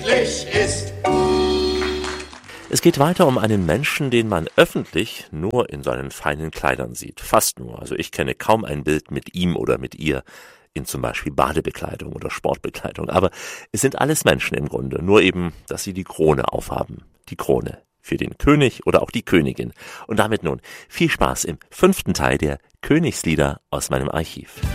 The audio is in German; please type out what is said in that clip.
ist. Es geht weiter um einen Menschen, den man öffentlich nur in seinen feinen Kleidern sieht. Fast nur. Also ich kenne kaum ein Bild mit ihm oder mit ihr in zum Beispiel Badebekleidung oder Sportbekleidung. Aber es sind alles Menschen im Grunde. Nur eben, dass sie die Krone aufhaben. Die Krone für den König oder auch die Königin. Und damit nun viel Spaß im 5. Teil der Königslieder aus meinem Archiv.